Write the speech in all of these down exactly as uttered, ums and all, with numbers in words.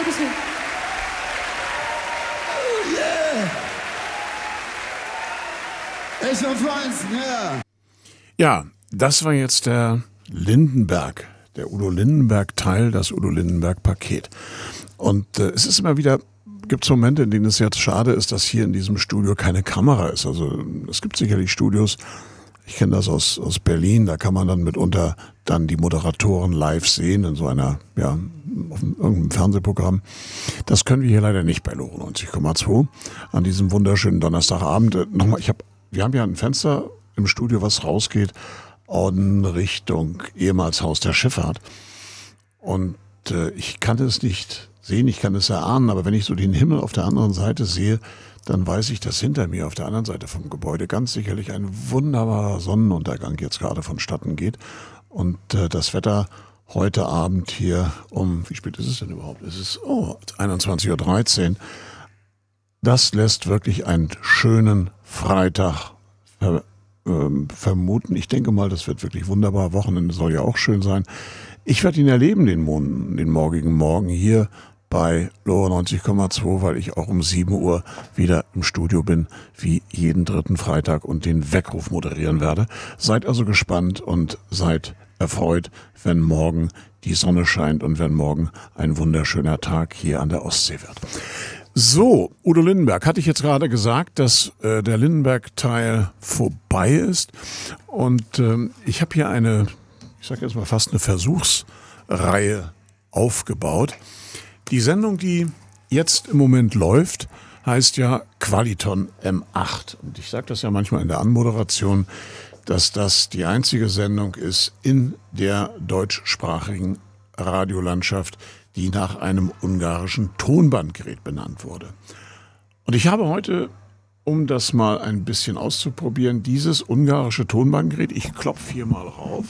Dankeschön. Oh yeah! Echt am feinsten, ja. Ja, das war jetzt der Lindenberg, der Udo Lindenberg-Teil, das Udo Lindenberg-Paket. Und äh, es ist immer wieder, gibt es Momente, in denen es jetzt schade ist, dass hier in diesem Studio keine Kamera ist. Also es gibt sicherlich Studios, ich kenne das aus, aus Berlin, da kann man dann mitunter dann die Moderatoren live sehen in so einer, ja, auf irgendeinem Fernsehprogramm. Das können wir hier leider nicht bei Lore neunzig Komma zwei an diesem wunderschönen Donnerstagabend. Äh, nochmal, ich hab, wir haben ja ein Fenster im Studio, was rausgeht in Richtung ehemals Haus der Schifffahrt. Und äh, ich kann es nicht sehen, ich kann es erahnen, aber wenn ich so den Himmel auf der anderen Seite sehe, dann weiß ich, dass hinter mir auf der anderen Seite vom Gebäude ganz sicherlich ein wunderbarer Sonnenuntergang jetzt gerade vonstatten geht. Und äh, das Wetter heute Abend hier um, wie spät ist es denn überhaupt? Es ist oh, einundzwanzig Uhr dreizehn. Das lässt wirklich einen schönen Freitag ver, ähm, vermuten. Ich denke mal, das wird wirklich wunderbar. Wochenende soll ja auch schön sein. Ich werde ihn erleben, den, Mon- den morgigen Morgen hier bei Lore neunzig Komma zwei, weil ich auch um sieben Uhr wieder im Studio bin, wie jeden dritten Freitag und den Weckruf moderieren werde. Seid also gespannt und seid erfreut, wenn morgen die Sonne scheint und wenn morgen ein wunderschöner Tag hier an der Ostsee wird. So, Udo Lindenberg, hatte ich jetzt gerade gesagt, dass äh, der Lindenberg-Teil vorbei ist. Und ähm, ich habe hier eine, ich sage jetzt mal fast eine Versuchsreihe aufgebaut. Die Sendung, die jetzt im Moment läuft, heißt ja Qualiton M acht. Und ich sage das ja manchmal in der Anmoderation, dass das die einzige Sendung ist in der deutschsprachigen Radiolandschaft, die nach einem ungarischen Tonbandgerät benannt wurde. Und ich habe heute, um das mal ein bisschen auszuprobieren, dieses ungarische Tonbandgerät, ich klopfe hier mal rauf,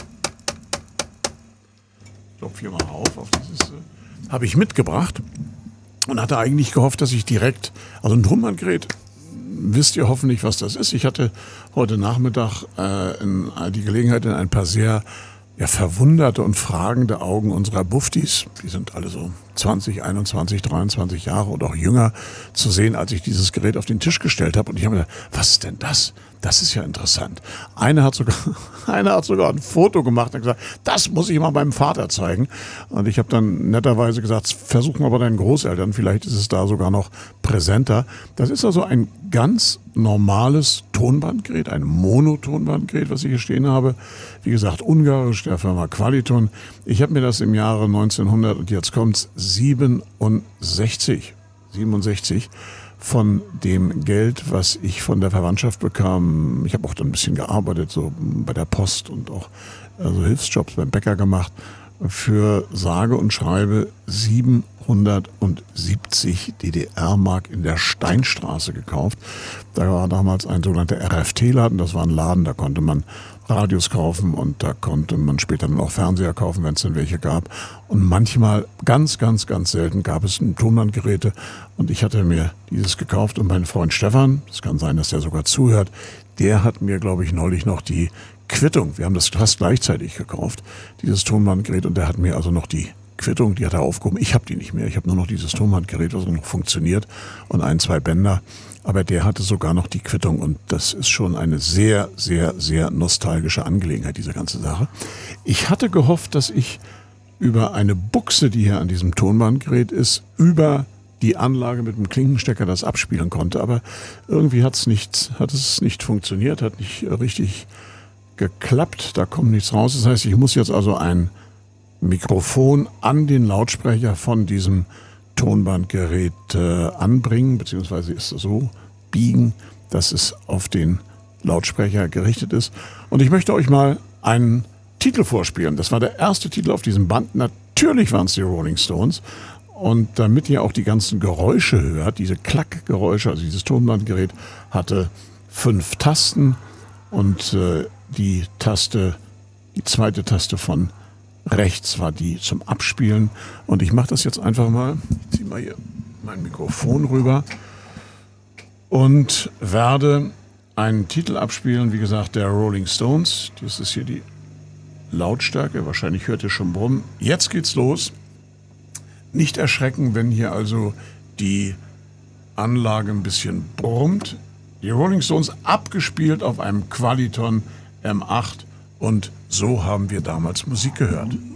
klopfe hier mal rauf auf dieses, äh, habe ich mitgebracht und hatte eigentlich gehofft, dass ich direkt, also ein Tonbandgerät, wisst ihr hoffentlich, was das ist. Ich hatte heute Nachmittag äh, in, die Gelegenheit, in ein paar sehr ja, verwunderte und fragende Augen unserer Buftis, die sind alle so zwanzig, einundzwanzig, dreiundzwanzig Jahre und auch jünger, zu sehen, als ich dieses Gerät auf den Tisch gestellt habe. Und ich habe mir gedacht, was ist denn das? Das ist ja interessant. Einer hat sogar, einer hat sogar ein Foto gemacht und gesagt, das muss ich mal meinem Vater zeigen. Und ich habe dann netterweise gesagt, versuch mal bei deinen Großeltern, vielleicht ist es da sogar noch präsenter. Das ist also ein ganz normales Tonbandgerät, ein Monotonbandgerät, was ich hier stehen habe. Wie gesagt, ungarisch, der Firma Qualiton. Ich habe mir das im Jahre neunzehnhundert, und jetzt kommt's, siebenundsechzig, siebenundsechzig von dem Geld, was ich von der Verwandtschaft bekam. Ich habe auch dann ein bisschen gearbeitet, so bei der Post und auch also Hilfsjobs beim Bäcker gemacht, für sage und schreibe siebenhundertsiebzig D D R-Mark in der Steinstraße gekauft. Da war damals ein sogenannter R F T-Laden, das war ein Laden, da konnte man Radios kaufen und da konnte man später dann auch Fernseher kaufen, wenn es denn welche gab. Und manchmal, ganz, ganz, ganz selten, gab es Tonbandgeräte und ich hatte mir dieses gekauft und mein Freund Stefan, es kann sein, dass der sogar zuhört, der hat mir, glaube ich, neulich noch die Quittung, wir haben das fast gleichzeitig gekauft, dieses Tonbandgerät, und der hat mir also noch die Quittung, die hat er aufgehoben. Ich habe die nicht mehr, ich habe nur noch dieses Tonbandgerät, was noch funktioniert und ein, zwei Bänder. Aber der hatte sogar noch die Quittung und das ist schon eine sehr, sehr, sehr nostalgische Angelegenheit, diese ganze Sache. Ich hatte gehofft, dass ich über eine Buchse, die hier an diesem Tonbandgerät ist, über die Anlage mit dem Klinkenstecker das abspielen konnte. Aber irgendwie hat's nicht, hat es nicht funktioniert, hat nicht richtig geklappt, da kommt nichts raus. Das heißt, ich muss jetzt also ein Mikrofon an den Lautsprecher von diesem Tonbandgerät äh, anbringen, beziehungsweise ist es so biegen, dass es auf den Lautsprecher gerichtet ist. Und ich möchte euch mal einen Titel vorspielen. Das war der erste Titel auf diesem Band. Natürlich waren es die Rolling Stones. Und damit ihr auch die ganzen Geräusche hört, diese Klackgeräusche, also dieses Tonbandgerät hatte fünf Tasten und äh, die Taste, die zweite Taste von rechts war die zum Abspielen. Und ich mache das jetzt einfach mal. Ich ziehe mal hier mein Mikrofon rüber und werde einen Titel abspielen, wie gesagt, der Rolling Stones. Das ist hier die Lautstärke. Wahrscheinlich hört ihr schon Brummen. Jetzt geht's los Nicht erschrecken, wenn hier also die Anlage ein bisschen brummt. Die Rolling Stones abgespielt auf einem Qualiton M acht und so haben wir damals Musik gehört.